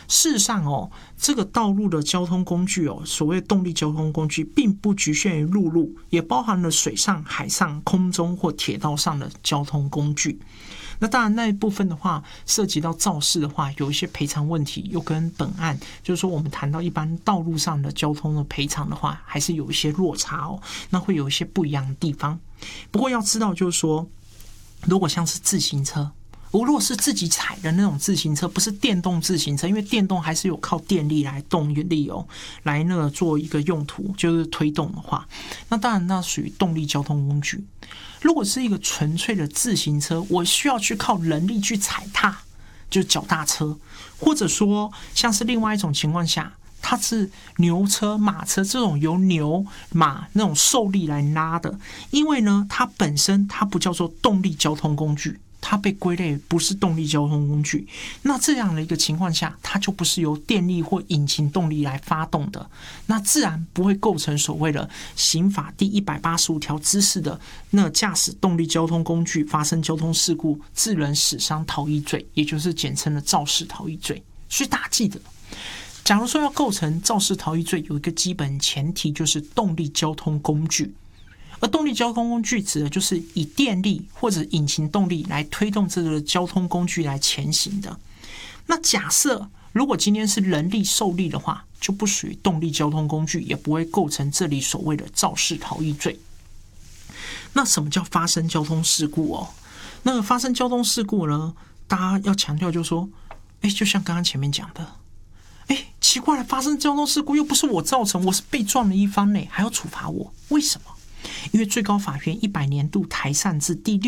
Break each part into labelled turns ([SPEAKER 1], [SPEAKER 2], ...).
[SPEAKER 1] 事实上这个道路的交通工具所谓动力交通工具，并不局限于陆路，也包含了水上、海上、空中或铁道上的交通工具。那当然那一部分的话，涉及到肇事的话，有一些赔偿问题，又跟本案就是说我们谈到一般道路上的交通的赔偿的话，还是有一些落差那会有一些不一样的地方。不过要知道就是说，如果像是自行车，如果是自己踩的那种自行车，不是电动自行车，因为电动还是有靠电力来动力来做一个用途，就是推动的话，那当然那属于动力交通工具。如果是一个纯粹的自行车，我需要去靠人力去踩踏，就是脚踏车，或者说像是另外一种情况下，它是牛车、马车这种由牛马那种受力来拉的，因为呢，它本身它不叫做动力交通工具，它被归类不是动力交通工具。那这样的一个情况下，它就不是由电力或引擎动力来发动的，那自然不会构成所谓的刑法第185条之4的那驾驶动力交通工具发生交通事故致人死伤逃逸罪，也就是简称的肇事逃逸罪。所以大家记得，假如说要构成肇事逃逸罪，有一个基本前提就是动力交通工具。而动力交通工具指的就是以电力或者引擎动力来推动这个交通工具来前行的。那假设如果今天是人力受力的话，就不属于动力交通工具，也不会构成这里所谓的肇事逃逸罪。那什么叫发生交通事故那个发生交通事故呢，大家要强调就是说，就像刚刚前面讲的，奇怪了，发生交通事故又不是我造成，我是被撞的一方呢，还要处罚我，为什么？因为最高法院100年度台上字第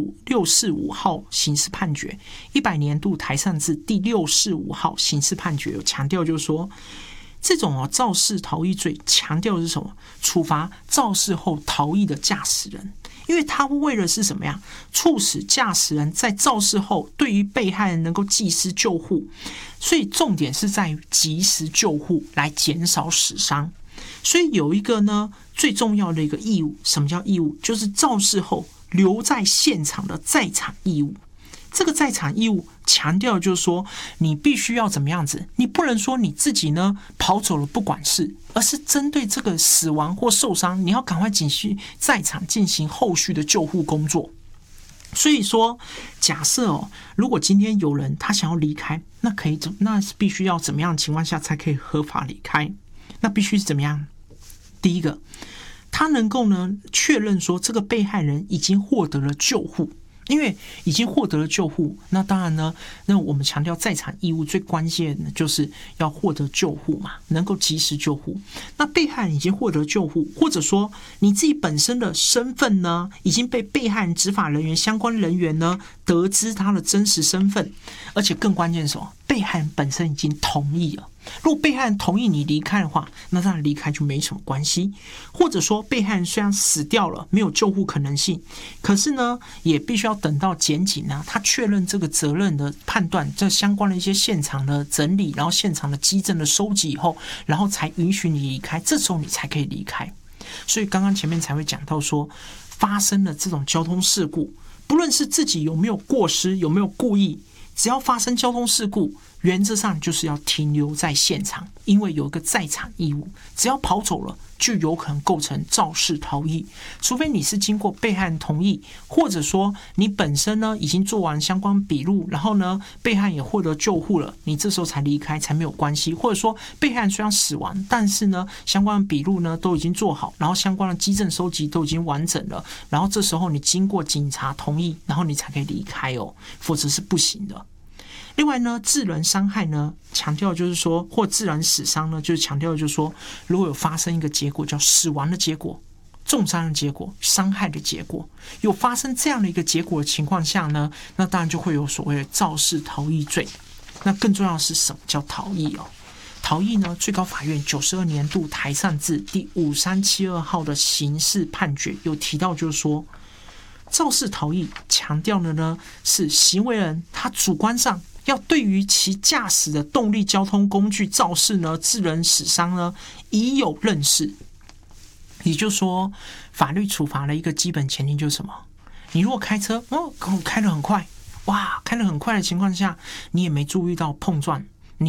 [SPEAKER 1] 645号刑事判决，100年度台上字第645号刑事判决有强调，就是说这种肇事逃逸罪强调的是什么？处罚肇事后逃逸的驾驶人，因为他为了是什么样？促使驾驶人在肇事后对于被害人能够及时救护，所以重点是在于及时救护来减少死伤。所以有一个呢最重要的一个义务，什么叫义务？就是肇事后留在现场的在场义务。这个在场义务强调就是说，你必须要怎么样子？你不能说你自己呢跑走了不管事，而是针对这个死亡或受伤，你要赶快继续在场进行后续的救护工作。所以说，假设如果今天有人他想要离开，那是必须要怎么样的情况下才可以合法离开？那必须是怎么样？第一个，他能够呢确认说这个被害人已经获得了救护。因为已经获得了救护，那当然呢，那我们强调在场义务最关键的就是要获得救护嘛，能够及时救护。那被害人已经获得救护，或者说你自己本身的身份呢，已经被被害人执法人员相关人员呢得知他的真实身份，而且更关键是什么？被害人本身已经同意了。如果被害人同意你离开的话，那当然离开就没什么关系。或者说被害人虽然死掉了，没有救护可能性，可是呢也必须要等到检警他确认这个责任的判断，这相关的一些现场的整理，然后现场的基证的收集以后，然后才允许你离开，这时候你才可以离开。所以刚刚前面才会讲到说，发生了这种交通事故，不论是自己有没有过失，有没有故意，只要发生交通事故，原则上就是要停留在现场，因为有一个在场义务，只要跑走了就有可能构成肇事逃逸，除非你是经过被害人同意，或者说你本身呢已经做完相关笔录，然后呢被害人也获得救护了，你这时候才离开才没有关系。或者说被害人虽然死亡，但是呢相关的笔录呢都已经做好，然后相关的基证收集都已经完整了，然后这时候你经过警察同意，然后你才可以离开否则是不行的。另外呢，致人伤害呢，强调就是说，或致人死伤呢，就是强调就是说，如果有发生一个结果叫死亡的结果、重伤的结果、伤害的结果，有发生这样的一个结果的情况下呢，那当然就会有所谓的肇事逃逸罪。那更重要的是什么叫逃逸逃逸呢，最高法院92年度台上字第5372号的刑事判决有提到，就是说，肇事逃逸强调的呢是行为人他主观上要对于其驾驶的动力交通工具肇事呢致人死伤呢已有认识。也就是说，法律处罚的一个基本前提就是什么？你如果开车开得很快，开得很快的情况下，你也没注意到碰撞，